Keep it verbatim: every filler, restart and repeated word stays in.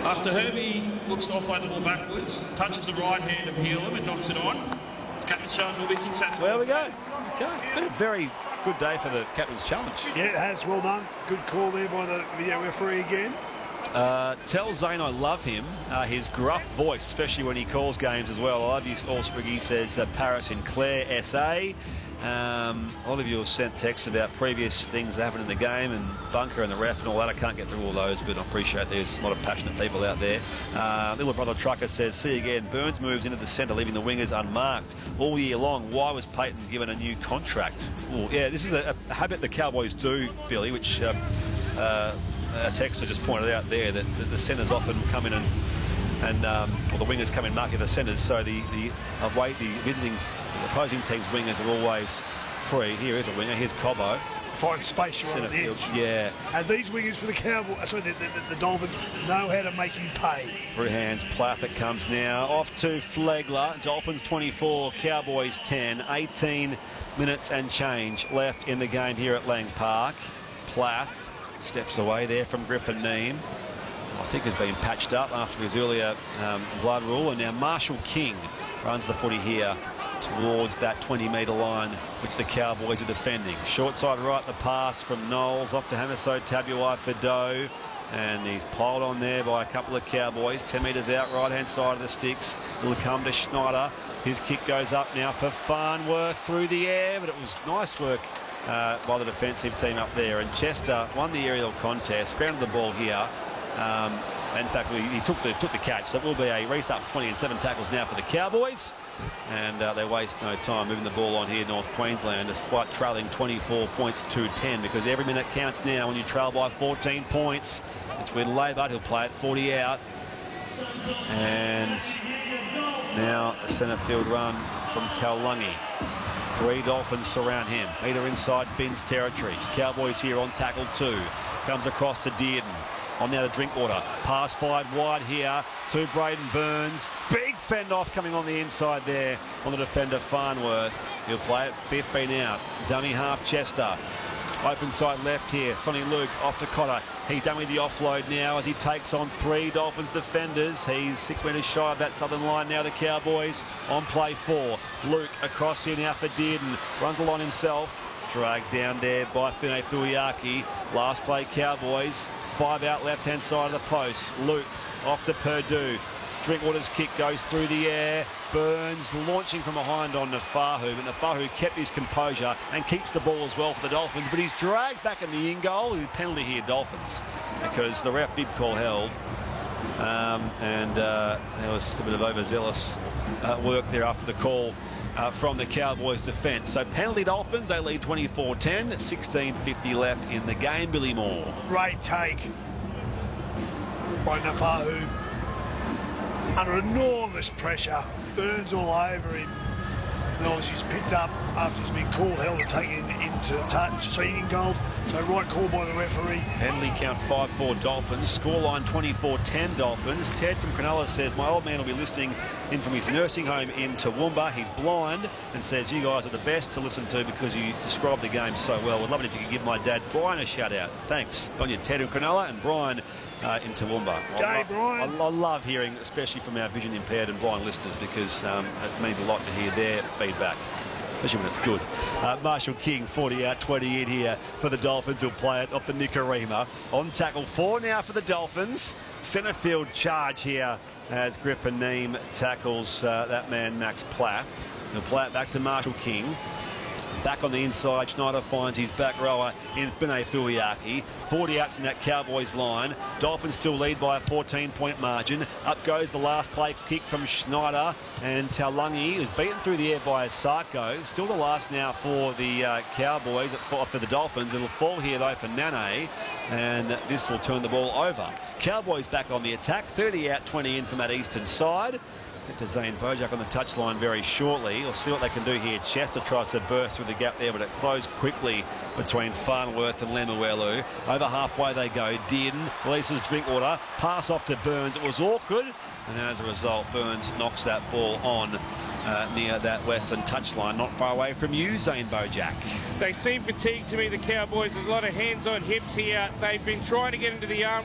After Herbie looks to offload the ball backwards, touches the right hand of Helam and knocks it on. Captain's challenge will be successful. There we go. Okay. Been a very good day for the captain's challenge. Yeah, it has. Well done. Good call there by the video referee again. Uh, tell Zane I love him. Uh, his gruff voice, especially when he calls games as well. I love you, Allspriggy, says uh, Paris and Claire S A. Um, a lot of you have sent texts about previous things that happened in the game and Bunker and the ref and all that. I can't get through all those, but I appreciate there's a lot of passionate people out there. Uh, little brother Trucker says, see again, Burns moves into the centre, leaving the wingers unmarked all year long. Why was Payton given a new contract? Ooh, yeah, this is a, a habit the Cowboys do, Billy, which um, uh, a texter just pointed out there, that, that the centres often come in and, and um, well, the wingers come in marking the centres, so the, the away, the visiting the opposing team's wingers are always free. Here is a winger. Here's Cobbo. Find space right on the edge. Yeah. And these wingers for the Cowboys, sorry, the, the, the Dolphins know how to make you pay. Through hands, Plathett comes now. Off to Flegler. Dolphins twenty-four, Cowboys ten. eighteen minutes and change left in the game here at Lang Park. Plath steps away there from Griffin Neame. I think has been patched up after his earlier um, blood rule. And now Marshall King runs the footy here towards that twenty metre line which the Cowboys are defending. Short side right, the pass from Knowles off to Hamiso Tabuai for Doe, and he's piled on there by a couple of Cowboys. ten metres out, right hand side of the sticks. It'll come to Schneider. His kick goes up now for Farnworth through the air, but it was nice work uh, by the defensive team up there. And Chester won the aerial contest, grounded the ball here. Um, in fact, he took the took the catch, so it will be a restart for twenty and seven tackles now for the Cowboys, and uh, they waste no time moving the ball on here, North Queensland, despite trailing twenty-four points to ten, because every minute counts now when you trail by fourteen points. It's with Labart, he'll play it forty out, and now a centre field run from Kaulungi. Three Dolphins surround him. Meter inside Finn's territory. Cowboys here on tackle two. Comes across to Dearden. On now to Drinkwater. Pass fired wide here to Braden Burns. Big fend off coming on the inside there on the defender Farnworth. He'll play it fifteen out. Dummy half Chester. Open side left here. Sonny Luke off to Cotter. He done with the offload now as he takes on three Dolphins defenders. He's six metres shy of that southern line now. The Cowboys on play four. Luke across here now for Dearden. Runs the line himself. Dragged down there by Fine Fuiaki. Last play Cowboys. Five out left-hand side of the post. Luke off to Purdue. Drinkwater's kick goes through the air. Burns launching from behind on Nafahu, but Nafahu kept his composure and keeps the ball as well for the Dolphins, but he's dragged back in the in-goal. Penalty here, Dolphins, because the ref did call held. Um, and uh, there was just a bit of overzealous uh, work there after the call uh, from the Cowboys defence. So penalty Dolphins, they lead twenty-four ten, sixteen fifty left in the game. Billy Moore. Great take by Nafahu. Under enormous pressure. Burns all over him. And obviously he's picked up after he's been called held and taken into touch. So in goal. So right call by the referee. Penalty count five four Dolphins. Scoreline twenty-four ten Dolphins. Ted from Cronulla says, my old man will be listening in from his nursing home in Toowoomba. He's blind and says, you guys are the best to listen to because you describe the game so well. Would love it if you could give my dad Brian a shout out. Thanks. On you, Ted from Cronulla and Brian uh, in Toowoomba. G'day, Brian. I, I love hearing, especially from our vision impaired and blind listeners, because um, it means a lot to hear their feedback, especially when it's good. Uh, Marshall King, forty out, twenty in here for the Dolphins. He'll play it off the Nicarima. On tackle four now for the Dolphins. Centre field charge here as Griffin Neame tackles uh, that man, Max Plath. He'll play it back to Marshall King. Back on the inside, Schneider finds his back rower in Fine Fuiaki. forty out from that Cowboys line. Dolphins still lead by a fourteen point margin. Up goes the last play kick from Schneider, and Taulungi is beaten through the air by Asako. Still the last now for the uh, Cowboys, for, for the Dolphins. It'll fall here though for Nane, and this will turn the ball over. Cowboys back on the attack. thirty out, twenty in from that eastern side. To Zane Bojack on the touchline very shortly. We'll see what they can do here. Chester tries to burst through the gap there, but it closed quickly between Farnworth and Lemuelu. Over halfway they go. Dearden releases Drinkwater. Pass off to Burns. It was awkward, and as a result, Burns knocks that ball on uh, near that western touchline. Not far away from you, Zane Bojack. They seem fatigued to me, the Cowboys. There's a lot of hands on hips here. They've been trying to get into the arm